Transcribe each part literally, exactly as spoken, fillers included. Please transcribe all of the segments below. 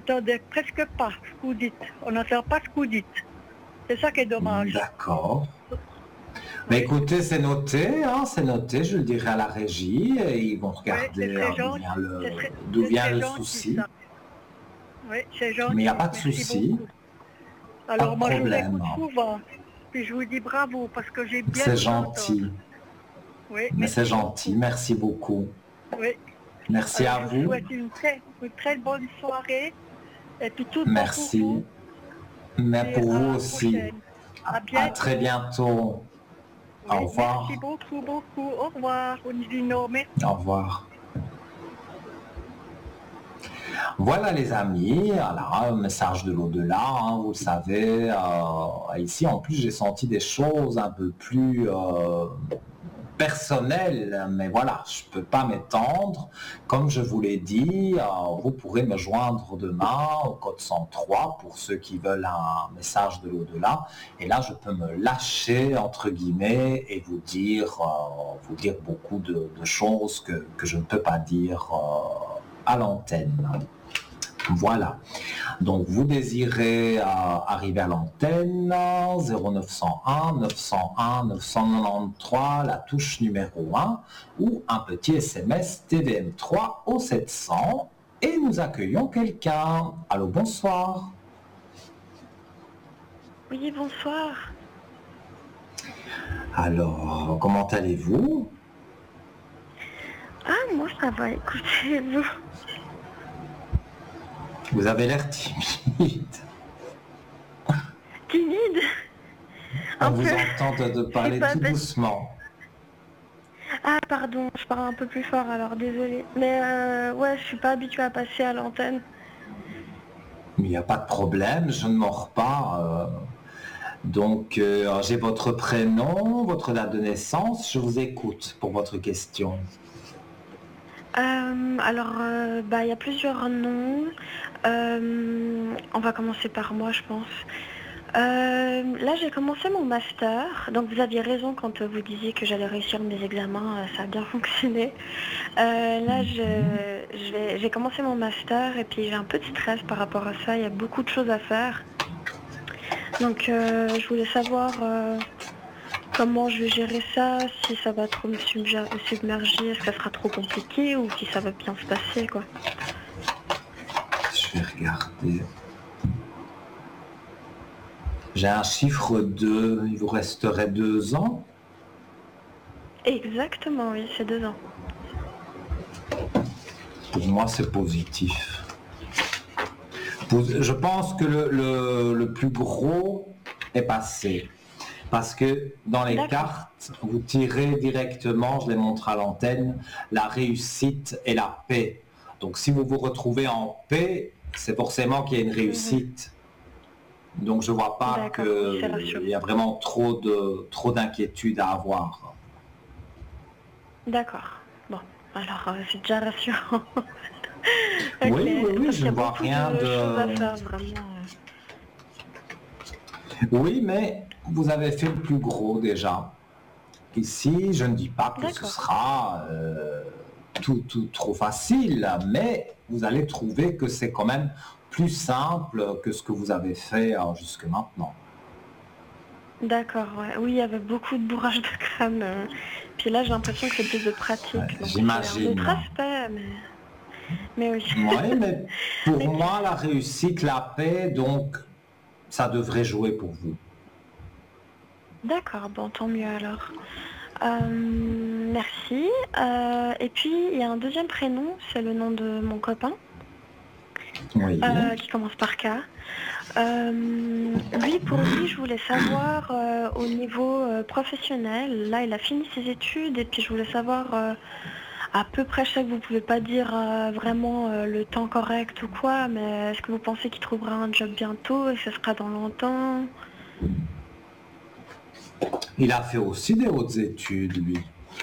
n'entendait presque pas ce que vous dites. On n'entend pas ce que vous dites. C'est ça qui est dommage. D'accord. Mais Oui. écoutez, c'est noté, hein, c'est noté, je le dirai à la régie, et ils vont Oui, regarder c'est hein, très d'où gentil. vient le, C'est très, d'où c'est vient très le gentil, souci. ça. Oui, c'est Mais il n'y a gentil. pas de Merci souci, beaucoup. pas Alors, de moi, je vous problème. écoute souvent. Puis je vous dis bravo parce que j'ai bien C'est vous entendre. gentil, Oui, mais c'est merci gentil, beaucoup. merci beaucoup. Oui. Merci Alors, à je vous vous, souhaite une très, une très bonne soirée. Et puis tout bon pour merci, vous. mais Et pour à vous la aussi. prochaine. À À, à très bientôt. bientôt. Au Oui, merci revoir. beaucoup, beaucoup. Au revoir. Onizino, merci. Au revoir. Voilà les amis, voilà, un message de l'au-delà, hein, vous le savez. Euh, ici en plus j'ai senti des choses un peu plus euh, personnelles, mais voilà, je ne peux pas m'étendre. Comme je vous l'ai dit, euh, vous pourrez me joindre demain au code cent trois pour ceux qui veulent un message de l'au-delà. Et là je peux me lâcher entre guillemets et vous dire, euh, vous dire beaucoup de, de choses que, que je ne peux pas dire euh, à l'antenne. Voilà. Donc, vous désirez euh, arriver à l'antenne, zéro neuf cent un neuf cent un neuf cent quatre-vingt-treize, la touche numéro un, ou un petit S M S T V M trois au sept cents, et nous accueillons quelqu'un. Allô, bonsoir. Oui, bonsoir. Alors, comment allez-vous? Ah, moi ça va, écoutez, vous. Vous avez l'air timide. Timide. On Un vous peu. entend de, de Je parler sais pas, tout parce- doucement. Ah, pardon, je parle un peu plus fort alors, désolée. Mais euh, ouais, je suis pas habituée à passer à l'antenne. Mais il n'y a pas de problème, je ne mords pas. euh, Donc, euh, j'ai votre prénom, votre date de naissance, je vous écoute pour votre question. Euh, alors, euh, bah, il y a plusieurs noms. Euh, on va commencer par moi, je pense. Euh, là, j'ai commencé mon master. Donc, vous aviez raison quand euh, vous disiez que j'allais réussir mes examens. euh, ça a bien fonctionné. Euh, là, je, je vais- j'ai commencé mon master et puis j'ai un peu de stress par rapport à ça. Il y a beaucoup de choses à faire. Donc, euh, je voulais savoir euh, comment je vais gérer ça, si ça va trop me subger- me submerger, est-ce que ça sera trop compliqué ou si ça va bien se passer, quoi. Je vais regarder. J'ai un chiffre deux, il vous resterait deux ans. Exactement, oui, c'est deux ans. Pour moi, c'est positif. Pour- Je pense que le, le- le plus gros est passé. Parce que dans les D'accord. cartes, vous tirez directement, je les montre à l'antenne, la réussite et la paix. Donc si vous vous retrouvez en paix, c'est forcément qu'il y a une réussite. Donc je ne vois pas D'accord, oui, c'est rassurant. qu'il y a vraiment trop de trop d'inquiétude à avoir. D'accord. Bon, alors euh, c'est déjà rassurant. Ok, Oui, oui, oui, parce je qu'il y a ne vois beaucoup rien de de... choses à faire, vraiment. Oui, mais vous avez fait le plus gros déjà. Ici, je ne dis pas que ce D'accord. sera euh, tout, tout trop facile, mais vous allez trouver que c'est quand même plus simple que ce que vous avez fait euh, jusque maintenant. D'accord, ouais. Oui, il y avait beaucoup de bourrage de crâne. euh. Puis là, j'ai l'impression que c'est plus de pratique. Ouais, donc j'imagine. c'est un autre aspect, mais... Mais oui. Oui, mais pour Ok. moi, la réussite, la paix, donc, ça devrait jouer pour vous. D'accord, bon, tant mieux alors. Euh, merci. Euh, et puis, il y a un deuxième prénom, c'est le nom de mon copain, Oui. euh, qui commence par K. Euh, lui, pour lui, je voulais savoir euh, au niveau euh, professionnel, là, il a fini ses études, et puis je voulais savoir euh, à peu près, je sais que vous pouvez pas dire euh, vraiment euh, le temps correct ou quoi, mais est-ce que vous pensez qu'il trouvera un job bientôt et que ce sera dans longtemps? Il a fait aussi des hautes études, lui.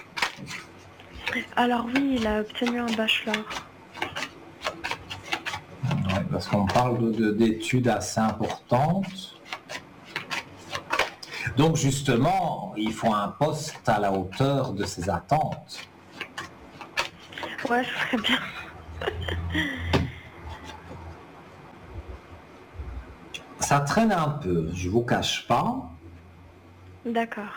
Alors oui, il a obtenu un bachelor. Ouais, parce qu'on parle de- de- d'études assez importantes. Donc justement, il faut un poste à la hauteur de ses attentes. Ouais, ce serait bien. ça traîne un peu, je vous cache pas. D'accord.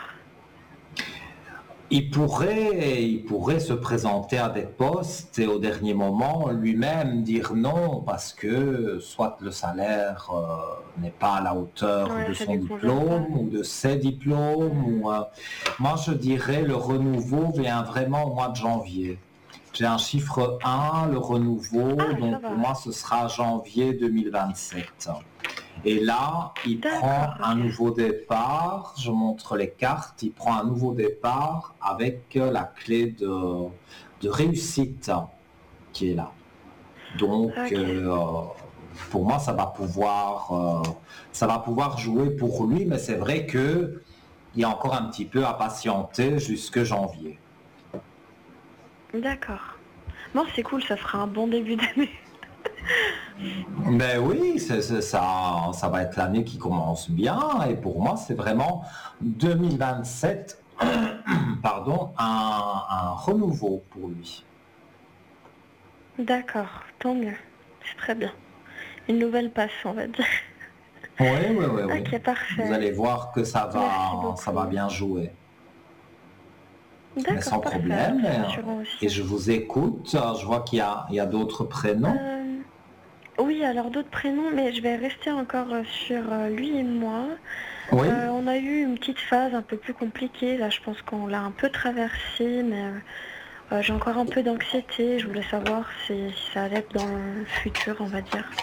Il pourrait, il pourrait se présenter à des postes et au dernier moment lui-même dire non parce que soit le salaire euh, n'est pas à la hauteur Ouais, de ça son lui convient pas. diplôme ou de ses diplômes. Ou, euh, moi, je dirais le renouveau vient vraiment au mois de janvier. J'ai un chiffre un, le renouveau, Ah, ça donc va. pour moi, ce sera janvier deux mille vingt-sept. Et là, il D'accord, prend un ok. nouveau départ, je montre les cartes, il prend un nouveau départ avec euh, la clé de, de réussite qui est là. Donc, Ok. euh, pour moi, ça va pouvoir, euh, ça va pouvoir jouer pour lui, mais c'est vrai que il y a encore un petit peu à patienter jusque janvier. D'accord. Bon, c'est cool, ça fera un bon début d'année. Ben oui, c'est, c'est- ça, ça va être l'année qui commence bien et pour moi c'est vraiment deux mille vingt-sept, pardon, un, un renouveau pour lui. D'accord, tant mieux. C'est très bien. Une nouvelle passe, on va dire. Oui, oui, oui, oui. Ok, parfait. Vous allez voir que ça Merci va, beaucoup. ça va bien jouer. Mais D'accord, sans parfait. problème. C'est Et, rassurant et aussi. je vous écoute. Je vois qu'il y a, il y a d'autres prénoms. Euh, oui, alors d'autres prénoms, mais je vais rester encore euh, sur euh, lui et moi. Oui. Euh, on a eu une petite phase un peu plus compliquée. Là, je pense qu'on l'a un peu traversée, mais euh, euh, j'ai encore un peu d'anxiété. Je voulais savoir si, si ça allait être dans le futur, on va dire.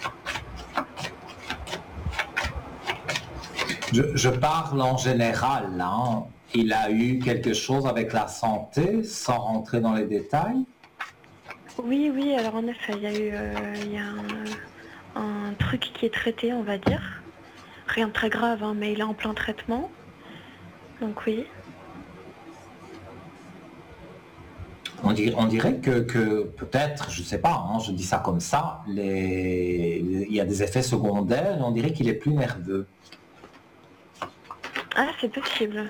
Je, je parle en général, hein. Il a eu quelque chose avec la santé, sans rentrer dans les détails. Oui, oui, alors en effet, il y a eu euh, il y a un, un truc qui est traité, on va dire. Rien de très grave, hein, mais il est en plein traitement. Donc oui. On dirait, on dirait que, que peut-être, je ne sais pas, hein, je dis ça comme ça, les, les- il y a des effets secondaires et on dirait qu'il est plus nerveux. Ah, c'est possible.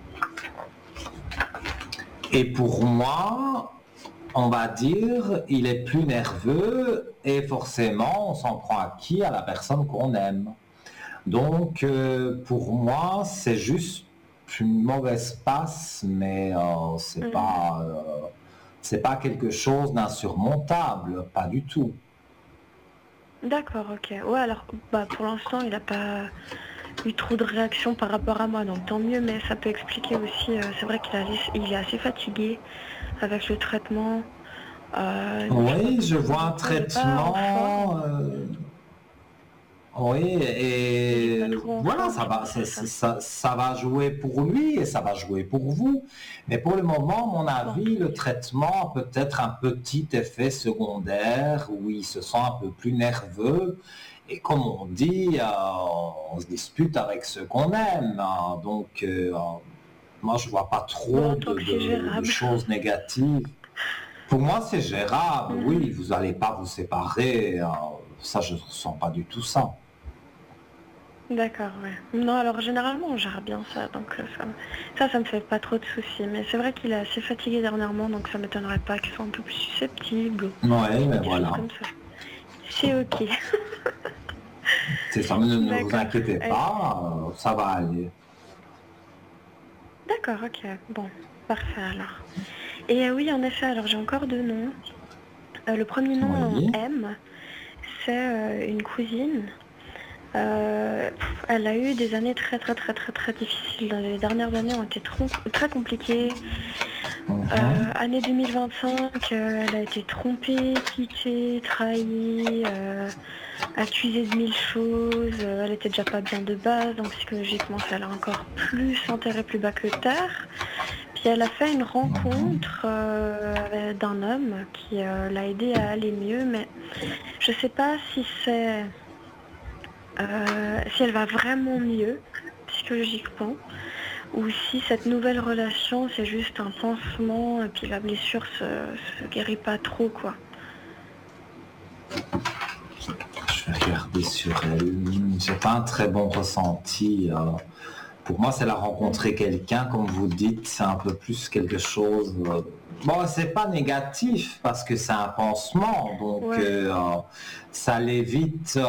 Et pour moi, on va dire, il est plus nerveux et forcément, on s'en prend à qui? À la personne qu'on aime. Donc, euh, pour moi, c'est juste une mauvaise passe, mais euh, c'est Mhm. pas, euh, c'est pas quelque chose d'insurmontable, pas du tout. D'accord, ok. Ouais, alors, bah, pour l'instant, il n'a pas eu trop de réactions par rapport à moi, donc tant mieux, mais ça peut expliquer aussi, euh, c'est vrai qu'il a- il est assez fatigué avec le traitement. Euh, donc je Oui, pense je que vois un son corps n'est pas en traitement. forme. euh, oui, Il est et pas trop en voilà, forme, ça je va, pense, ça, c'est ça. ça- ça va jouer pour lui et ça va jouer pour vous. Mais pour le moment, à mon Bon, avis, le traitement a peut-être un petit effet secondaire où il se sent un peu plus nerveux. Et comme on dit, euh, on se dispute avec ceux qu'on aime, hein. Donc, euh, moi, je vois pas trop bon, tant de, que c'est de- de gérable. choses négatives. Pour moi, c'est gérable, Mhm. oui, vous n'allez pas vous séparer, euh, ça, je ne ressens pas du tout ça. D'accord, ouais. Non, alors généralement on gère bien ça, donc euh, ça, ça, ça me fait pas trop de soucis. Mais c'est vrai qu'il est assez fatigué dernièrement, donc ça m'étonnerait pas qu'il soit un peu plus susceptible, Oui, mais des choses voilà, comme ça. C'est ok. c'est ça, ne, ne vous D'accord. inquiétez Euh, pas, euh, ça va aller. D'accord, ok. Bon, parfait alors. Et euh, oui, en effet, alors j'ai encore deux noms. Euh, le premier nom en Oui, M, c'est euh, une cousine. Euh, pff, elle a eu des années très très très très très difficiles. Dans les dernières années ont été trop- très compliquées. mhm, Euh, année deux mille vingt-cinq, euh, elle a été trompée, quittée, trahie, euh, accusée de mille choses. Euh, elle était déjà pas bien de base, donc psychologiquement ça l'a encore plus enterrée plus bas que terre. Puis elle a fait une mhm. rencontre euh, d'un homme qui euh, l'a aidée à aller mieux, mais je sais pas si c'est euh, si elle va vraiment mieux psychologiquement, ou si cette nouvelle relation c'est juste un pansement et puis la blessure se, se guérit pas trop quoi. Je vais regarder sur elle. J'ai pas un très bon ressenti. euh. Pour moi, c'est la rencontrer Mhm. quelqu'un, comme vous dites, c'est un peu plus quelque chose. euh, Bon, c'est pas négatif parce que c'est un pansement, donc Ouais. euh, ça l'évite.